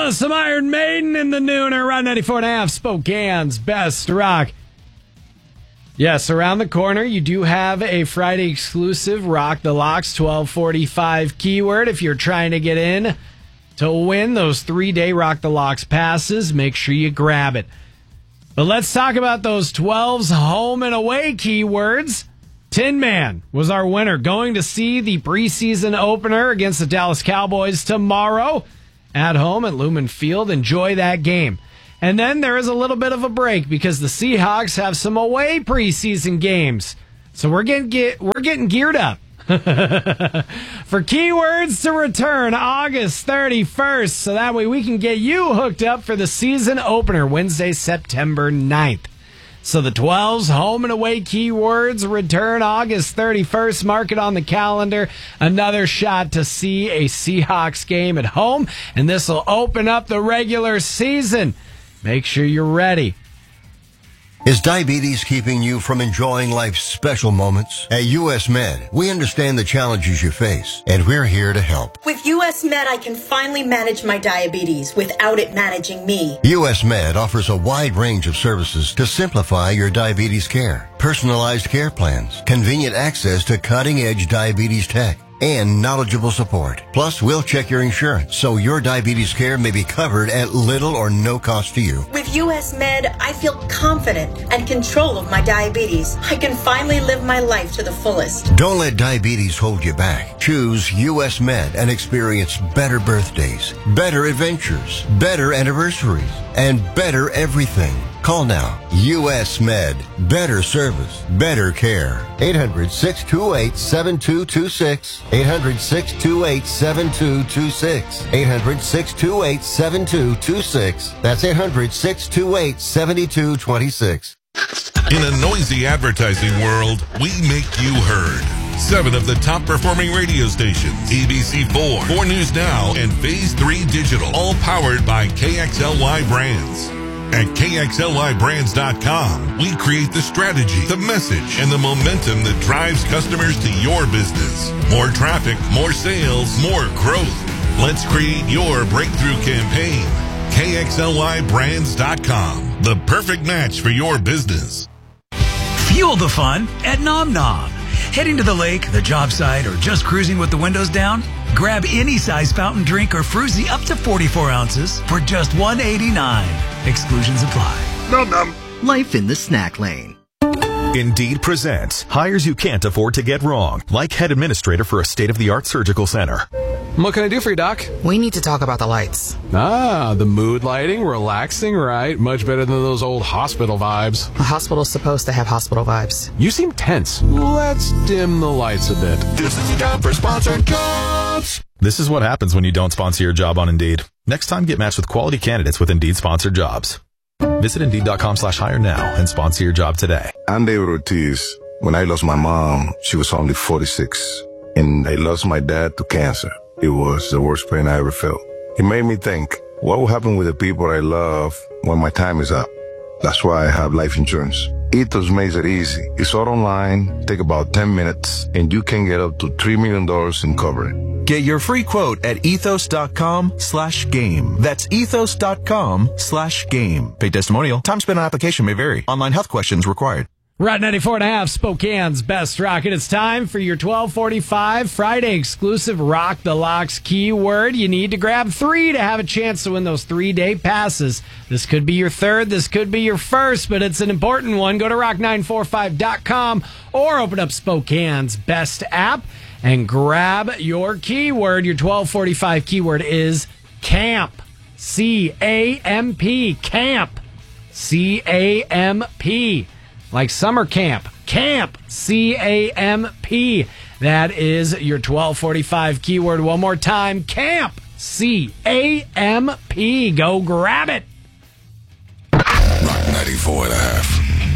Some Iron Maiden in the nooner, Rock 94.5, Spokane's best rock. Yes, around the corner, you do have a Friday exclusive Rock the Locks 1245 keyword. If you're trying to get in to win those 3-day Rock the Locks passes, make sure you grab it. But let's talk about those 12's home and away keywords. Tin Man was our winner, going to see the preseason opener against the Dallas Cowboys tomorrow at home at Lumen Field. Enjoy that game. And then there is a little bit of a break because the Seahawks have some away preseason games. So we're getting geared up for keywords to return August 31st. So that way we can get you hooked up for the season opener Wednesday, September 9th. So the 12's home and away keywords return August 31st. Mark it on the calendar. Another shot to see a Seahawks game at home. And this will open up the regular season. Make sure you're ready. Is diabetes keeping you from enjoying life's special moments? At US Med, we understand the challenges you face, and we're here to help. With US Med, I can finally manage my diabetes without it managing me. US Med offers a wide range of services to simplify your diabetes care. Personalized care plans, convenient access to cutting-edge diabetes tech, and knowledgeable support. Plus, we'll check your insurance so your diabetes care may be covered at little or no cost to you. With US Med, I feel confident and control of my diabetes. I can finally live my life to the fullest. Don't let diabetes hold you back. Choose US Med and experience better birthdays, better adventures, better anniversaries, and better everything. Call now. US Med. Better service. Better care. 800-628-7226. 800-628-7226. 800-628-7226. That's 800-628-7226. In a noisy advertising world, we make you heard. 7 of the top performing radio stations, ABC4, 4 News Now, and Phase 3 Digital, all powered by KXLY Brands. At KXLYBrands.com, we create the strategy, the message, and the momentum that drives customers to your business. More traffic, more sales, more growth. Let's create your breakthrough campaign. KXLYBrands.com, the perfect match for your business. Fuel the fun at Nom Nom. Heading to the lake, the job site, or just cruising with the windows down? Grab any size fountain drink or fruzy up to 44 ounces for just $1.89. Exclusions apply. Nom nom. Life in the snack lane. Indeed presents hires you can't afford to get wrong, like head administrator for a state-of-the-art surgical center. What can I do for you, Doc? We need to talk about the lights. Ah, the mood lighting, relaxing, right? Much better than those old hospital vibes. A hospital's supposed to have hospital vibes. You seem tense. Let's dim the lights a bit. This is your job for sponsored jobs. This is what happens when you don't sponsor your job on Indeed. Next time, get matched with quality candidates with Indeed sponsored jobs. Visit Indeed.com/hire now and sponsor your job today. I'm David Ortiz. When I lost my mom, she was only 46. And I lost my dad to cancer. It was the worst pain I ever felt. It made me think, what will happen with the people I love when my time is up? That's why I have life insurance. Ethos makes it easy. It's all online, take about 10 minutes, and you can get up to $3 million in coverage. Get your free quote at ethos.com/game. That's ethos.com/game. Pay testimonial. Time spent on application may vary. Online health questions required. Rock 94.5, Spokane's best rock. And it's time for your 1245 Friday exclusive Rock the Locks keyword. You need to grab 3 to have a chance to win those 3-day passes. This could be your third, this could be your first, but it's an important one. Go to rock945.com or open up Spokane's best app and grab your keyword. Your 1245 keyword is camp. C-A-M-P. Camp. C-A-M-P. Like summer camp. Camp. C-A-M-P. That is your 1245 keyword. One more time. Camp. C-A-M-P. Go grab it. Rock 94.5.